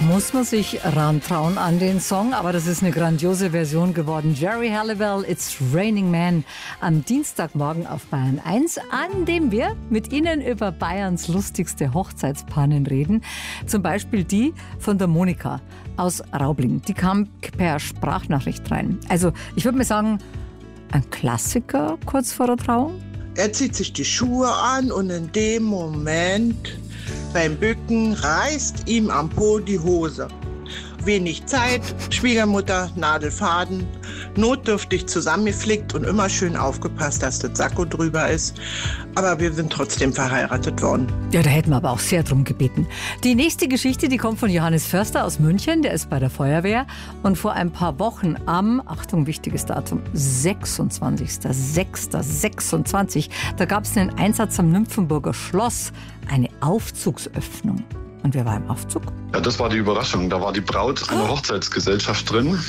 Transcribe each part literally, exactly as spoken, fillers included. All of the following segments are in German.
muss man sich rantrauen an den Song, aber das ist eine grandiose Version geworden. Geri Halliwell, It's Raining Man, am Dienstagmorgen auf Bayern eins, an dem wir mit Ihnen über Bayerns lustigste Hochzeitspannen reden. Zum Beispiel die von der Monika aus Raubling. Die kam per Sprachnachricht rein. Also ich würde mal sagen, ein Klassiker kurz vor der Trauung. Er zieht sich die Schuhe an und in dem Moment beim Bücken reißt ihm am Po die Hose. Wenig Zeit, Schwiegermutter, Nadelfaden, notdürftig zusammengeflickt und immer schön aufgepasst, dass das Sakko drüber ist. Aber wir sind trotzdem verheiratet worden. Ja, da hätten wir aber auch sehr drum gebeten. Die nächste Geschichte, die kommt von Johannes Förster aus München. Der ist bei der Feuerwehr. Und vor ein paar Wochen am, Achtung, wichtiges Datum, sechsundzwanzigster sechster sechsundzwanzig, da gab es einen Einsatz am Nymphenburger Schloss, eine Aufzugsöffnung. Und wer war im Aufzug? Ja, das war die Überraschung. Da war die Braut einer Hochzeitsgesellschaft drin.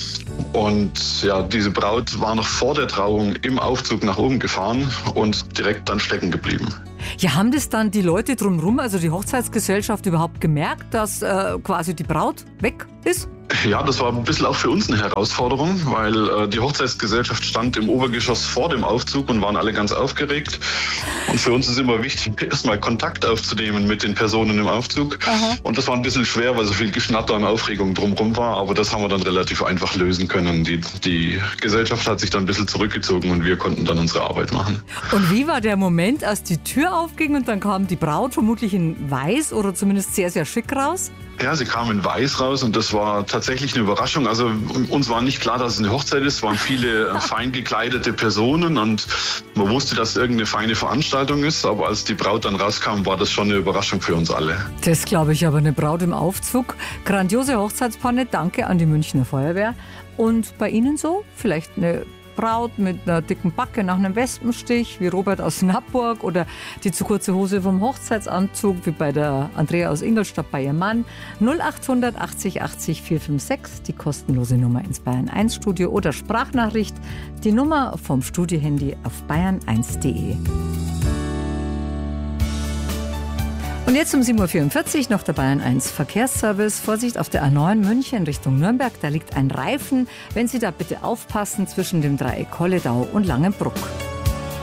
Und ja, diese Braut war noch vor der Trauung im Aufzug nach oben gefahren und direkt dann stecken geblieben. Ja, haben das dann die Leute drumherum, also die Hochzeitsgesellschaft, überhaupt gemerkt, dass äh, quasi die Braut weg ist? Ja, das war ein bisschen auch für uns eine Herausforderung, weil äh, die Hochzeitsgesellschaft stand im Obergeschoss vor dem Aufzug und waren alle ganz aufgeregt. Und für uns ist immer wichtig, erstmal Kontakt aufzunehmen mit den Personen im Aufzug. Aha. Und das war ein bisschen schwer, weil so viel Geschnatter und Aufregung drumherum war. Aber das haben wir dann relativ einfach lösen können. Die, die Gesellschaft hat sich dann ein bisschen zurückgezogen und wir konnten dann unsere Arbeit machen. Und wie war der Moment, als die Tür aufging und dann kam die Braut vermutlich in weiß oder zumindest sehr, sehr schick raus? Ja, sie kam in weiß raus und das war tatsächlich eine Überraschung. Also uns war nicht klar, dass es eine Hochzeit ist. Es waren viele fein gekleidete Personen und man wusste, dass es irgendeine feine Veranstaltung ist. Aber als die Braut dann rauskam, war das schon eine Überraschung für uns alle. Das glaube ich, aber eine Braut im Aufzug. Grandiose Hochzeitspanne, danke an die Münchner Feuerwehr. Und bei Ihnen so? Vielleicht eine Braut mit einer dicken Backe nach einem Wespenstich, wie Robert aus Nappburg, oder die zu kurze Hose vom Hochzeitsanzug, wie bei der Andrea aus Ingolstadt bei ihrem Mann. null acht hundert achtzig achtzig vier fünf sechs, die kostenlose Nummer ins Bayern eins Studio, oder Sprachnachricht, die Nummer vom Studiohandy auf bayern eins punkt de. Und jetzt um sieben Uhr vierundvierzig noch der Bayern eins Verkehrsservice. Vorsicht auf der A neun München Richtung Nürnberg, da liegt ein Reifen. Wenn Sie da bitte aufpassen zwischen dem Dreieck Holledau und Langenbruck.